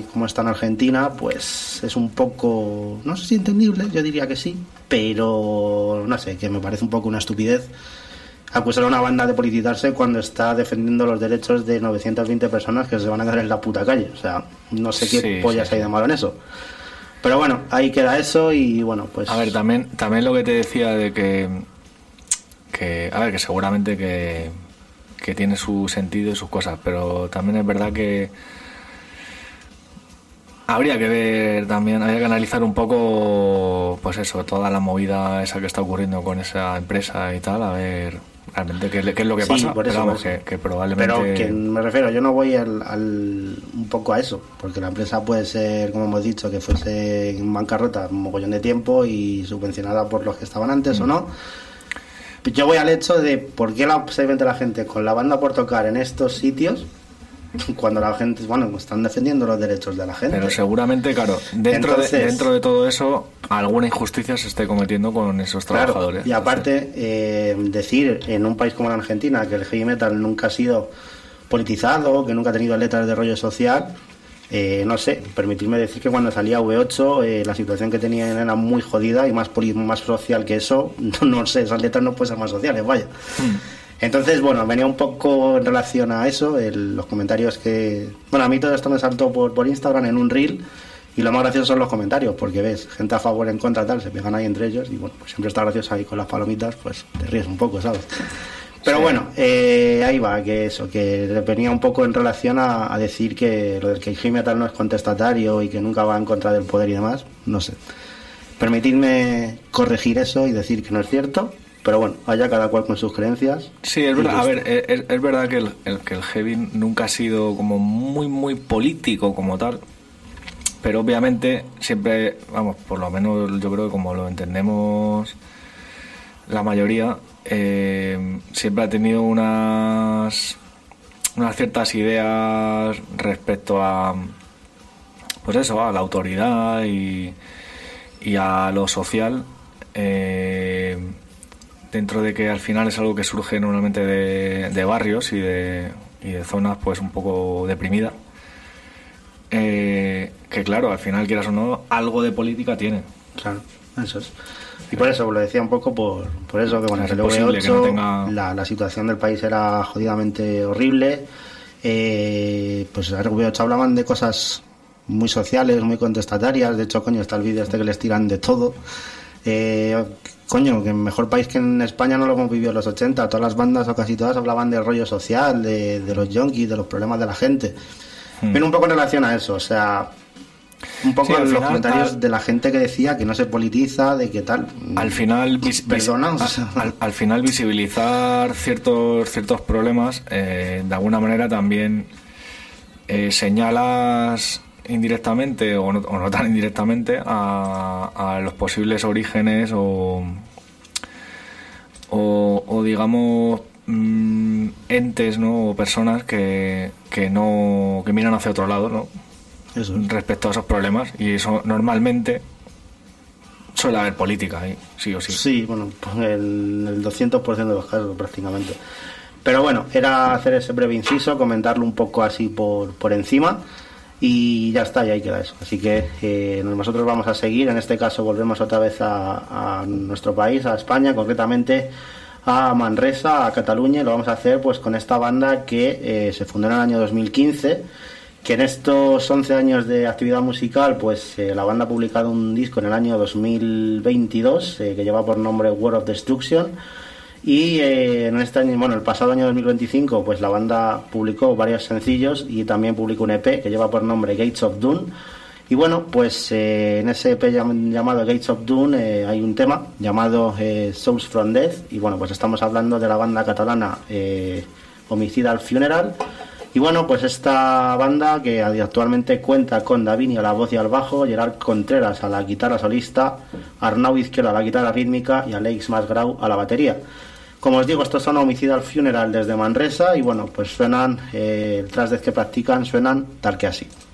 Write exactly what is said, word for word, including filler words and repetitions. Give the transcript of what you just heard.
como está en Argentina, pues es un poco, no sé si entendible, yo diría que sí, pero no sé, que me parece un poco una estupidez acusar a una banda de politizarse cuando está defendiendo los derechos de novecientas veinte personas que se van a quedar en la puta calle. O sea, no sé qué sí, pollas sí, hay sí. de malo en eso. Pero bueno, ahí queda eso y bueno, pues... A ver, también, también lo que te decía de que, que a ver, que seguramente que, que tiene su sentido y sus cosas, pero también es verdad que habría que ver también, habría que analizar un poco, pues eso, toda la movida esa que está ocurriendo con esa empresa y tal, a ver realmente qué, qué es lo que Sí, pasa, por eso, pero vamos, por eso. que, que probablemente... Pero que me refiero, yo no voy al, al un poco a eso, porque la empresa puede ser, como hemos dicho, que fuese en bancarrota un mogollón de tiempo y subvencionada por los que estaban antes mm. o no. Yo voy al hecho de por qué la, se vende la gente con la banda por tocar en estos sitios cuando la gente, bueno, están defendiendo los derechos de la gente. Pero seguramente, claro, dentro, Entonces, de, dentro de todo eso, alguna injusticia se esté cometiendo con esos trabajadores. Claro, y aparte, eh, decir en un país como la Argentina que el heavy metal nunca ha sido politizado, que nunca ha tenido letras de rollo social, eh, no sé, permitirme decir que cuando salía V ocho eh, la situación que tenían era muy jodida y más, poli- más social que eso, no, no sé, esas letras no pueden ser más sociales, vaya. Hmm. Entonces, bueno, venía un poco en relación a eso, el, los comentarios que... Bueno, a mí todo esto me saltó por, por Instagram en un reel y lo más gracioso son los comentarios, porque ves, gente a favor, en contra, tal, se pegan ahí entre ellos y bueno, pues siempre está gracioso ahí con las palomitas, pues te ríes un poco, ¿sabes? Pero sí. bueno, eh, ahí va, que eso, que venía un poco en relación a, a decir que lo del que el heavy metal no es contestatario y que nunca va en contra del poder y demás, no sé. Permitidme corregir eso y decir que no es cierto. Pero bueno, allá cada cual con sus creencias. Sí, es verdad, a ver, es, es verdad que el, el, que el heavy nunca ha sido como muy, muy político como tal, pero obviamente siempre, vamos, por lo menos yo creo que como lo entendemos la mayoría, eh, siempre ha tenido unas, unas ciertas ideas respecto a, pues eso, a la autoridad y, y a lo social, eh, dentro de que al final es algo que surge normalmente de, de barrios y de, y de zonas pues un poco deprimidas, eh, que claro, al final, quieras o no, algo de política tiene. Claro, eso es. Y por eso, lo decía un poco por, por eso, que bueno, es el V ocho, que no tenga... la, la situación del país era jodidamente horrible, eh, pues el V ocho hablaban de cosas muy sociales, muy contestatarias, de hecho, coño, está el vídeo este que les tiran de todo, eh... Coño, que en mejor país que en España no lo hemos vivido en los ochenta. Todas las bandas, o casi todas, hablaban del rollo social, de, de los yonkis, de los problemas de la gente. Hmm. Pero un poco en relación a eso, o sea, un poco sí, en los final, comentarios al, de la gente que decía que no se politiza, de que tal. Al final, vis, perdona, vis, o sea. al, al final visibilizar ciertos ciertos problemas, eh, de alguna manera también eh, señalas indirectamente o no, o no tan indirectamente a, a los posibles orígenes o, o, o digamos mmm, entes, ¿no? O personas que, que no que miran hacia otro lado, ¿no? Eso es. Respecto a esos problemas, y eso normalmente suele haber política ahí, sí o sí. Sí, bueno, pues el, el doscientos por ciento de los casos prácticamente. Pero bueno, era hacer ese breve inciso, comentarlo un poco así por, por encima. Y ya está, y ahí queda eso. Así que eh, nosotros vamos a seguir. En este caso volvemos otra vez a, a nuestro país, a España, concretamente a Manresa, a Cataluña. Y lo vamos a hacer pues con esta banda que eh, se fundó en el año dos mil quince, que en estos once años de actividad musical, pues eh, la banda ha publicado un disco en el año dos mil veintidós eh, que lleva por nombre War of Destruction. Y eh, en este año, bueno, el pasado año dos mil veinticinco, pues la banda publicó varios sencillos y también publicó un E P que lleva por nombre Gates of Doom. Y bueno, pues eh, en ese E P llam- llamado Gates of Doom eh, hay un tema llamado eh, Souls from Death. Y bueno, pues estamos hablando de la banda catalana eh, Homicidal Funeral. Y bueno, pues esta banda que actualmente cuenta con Davini a la voz y al bajo, Gerard Contreras a la guitarra solista, Arnau Izquierdo a la guitarra rítmica y Aleix Masgrau a la batería. Como os digo, estos son Homicidal Funeral desde Manresa y bueno, pues suenan, eh, el thrash death que practican suenan tal que así.